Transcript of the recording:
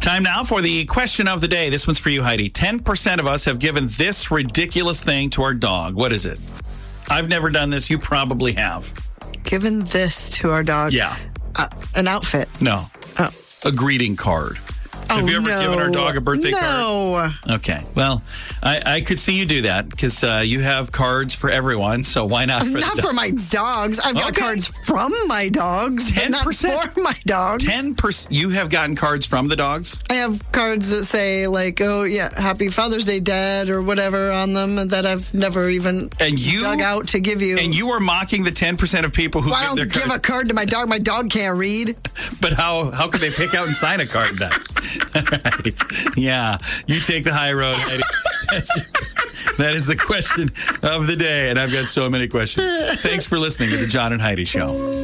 Time now for the question of the day. This one's for you, Heidi. 10% of us have given this ridiculous thing to our dog. What is it? I've never done this. You probably have. Given this to our dog? Yeah. An outfit? No. Oh. A greeting card. Have you ever given our dog a birthday card? No. Okay. Well, I could see you do that because you have cards for everyone. So why not for Not for my dogs. I've got cards from my dogs, but not 10%? for my dogs. 10%. You have gotten cards from the dogs? I have cards that say, like, oh, yeah, Happy Father's Day, Dad, or whatever on them that I've never even dug out to give you. And you are mocking the 10% of people who I give don't their cards. give a card to my dog. My dog can't read. But how could they pick out and sign a card then? Right. Yeah. You take the high road, Heidi. That is the question of the day. And I've got so many questions. Thanks for listening to the John and Heidi Show.